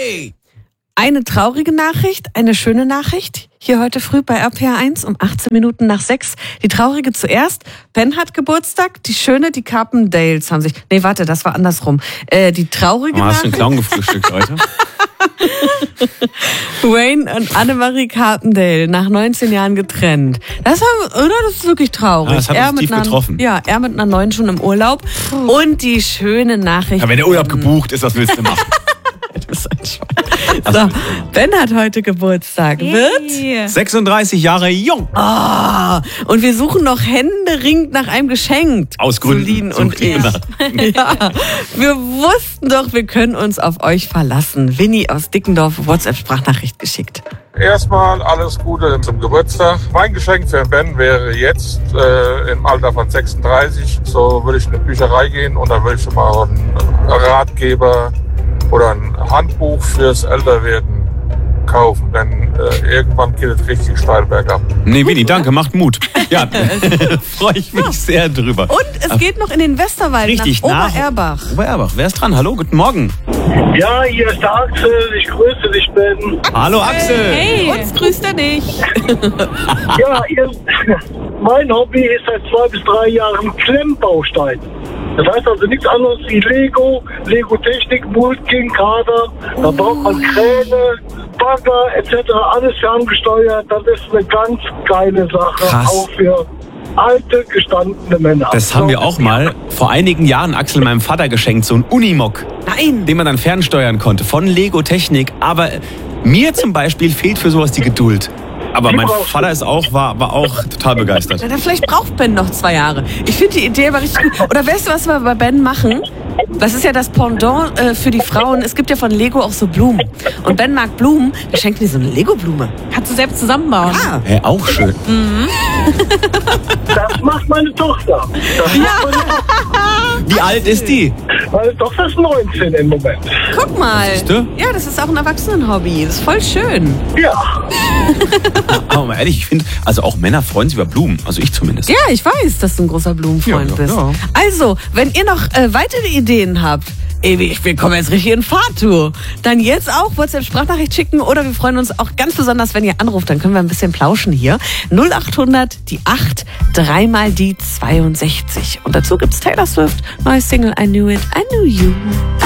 Hey! Eine traurige Nachricht, eine schöne Nachricht. Hier heute früh bei RPR1 um 18 Minuten nach 6. Die traurige zuerst. Ben hat Geburtstag, die schöne, die Carpendales haben sich... Nee, warte, das war andersrum. Die traurige Hast du Nachricht... einen Clown gefrühstückt heute? Wayne und Annemarie Carpendale, nach 19 Jahren getrennt. Das ist wirklich traurig. Ja, das hat uns tief getroffen. Ja, er mit einer neuen schon im Urlaub. Und die schöne Nachricht... Ja, wenn der Urlaub gebucht ist, was willst du machen? Du bist ein Schwein. So, Ben hat heute Geburtstag. Wird 36 Jahre jung. Und wir suchen noch händeringend nach einem Geschenk. Aus Gründen. Solin und ich. Ja, wir wussten doch, wir können uns auf euch verlassen. Winnie aus Dickendorf, WhatsApp-Sprachnachricht geschickt. Erstmal alles Gute zum Geburtstag. Mein Geschenk für Ben wäre jetzt im Alter von 36. So würde ich in eine Bücherei gehen und dann würde ich mal einen Ratgeber oder ein Handbuch fürs Älterwerden kaufen, denn irgendwann geht es richtig steil bergab. Nee, Winnie, danke, macht Mut. Ja, freue ich mich sehr drüber. Und es geht noch in den Westerwald, Richtig, nach Obererbach. Obererbach, wer ist dran? Hallo, guten Morgen. Ja, hier ist der Axel, ich grüße dich, Ben. Hallo Axel. Hey, uns grüßt er nicht. Ja, mein Hobby ist seit 2 bis 3 Jahren Klemmbaustein. Das heißt also nichts anderes wie Lego-Technik, Mulking, Kader. Da braucht man Kräne, Bagger etc. Alles ferngesteuert. Das ist eine ganz geile Sache, Krass. auch für alte, gestandene Männer. Das haben wir auch mal vor einigen Jahren Axel meinem Vater geschenkt, so ein Unimog, Nein. den man dann fernsteuern konnte von Lego Technik. Aber mir zum Beispiel fehlt für sowas die Geduld. Aber mein Vater war auch total begeistert. Ja, dann vielleicht braucht Ben noch 2 Jahre. Ich finde die Idee aber richtig gut. Oder weißt du, was wir bei Ben machen? Das ist ja das Pendant für die Frauen. Es gibt ja von Lego auch so Blumen. Und Ben mag Blumen, wir schenken dir so eine Lego-Blume. Kannst du selbst zusammenbauen. Ah. Ja, auch schön. Das macht meine Tochter. Wie alt ist die? Meine Tochter ist 19 im Moment. Guck mal. Siehste? Ja, das ist auch ein Erwachsenen-Hobby. Das ist voll schön. Ja. Aber mal ehrlich, ich finde, also auch Männer freuen sich über Blumen. Also ich zumindest. Ja, ich weiß, dass du ein großer Blumenfreund Ja, bist. ja. Also, wenn ihr noch weitere Ideen habt, wir kommen jetzt richtig in Fahrtour, dann jetzt auch WhatsApp-Sprachnachricht schicken oder wir freuen uns auch ganz besonders, wenn ihr anruft, dann können wir ein bisschen plauschen hier. 0800 die 8, 3 mal die 62. Und dazu gibt's Taylor Swift, neue Single I Knew It, I Knew You.